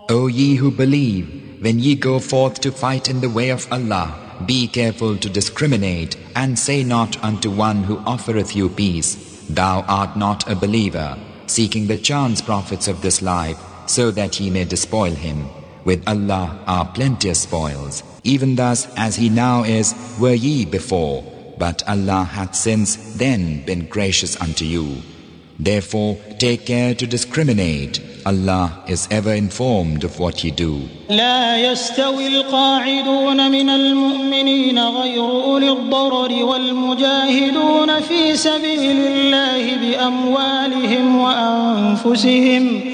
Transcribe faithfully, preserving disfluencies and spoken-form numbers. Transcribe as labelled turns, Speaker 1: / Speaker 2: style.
Speaker 1: O ye who believe, when ye go forth to fight in the way of Allah, be careful to discriminate, and say not unto one who offereth you peace, Thou art not a believer, seeking the chance profits of this life, so that ye may despoil him. With Allah are plenteous spoils. Even thus as he now is, were ye before, but Allah hath since then been gracious unto you. Therefore take care to discriminate. Allah is ever informed of what ye do.
Speaker 2: لا يستوي القاعدون من المؤمنين غير أولي الضرر والمجاهدون في سبيل الله بأموالهم وأنفسهم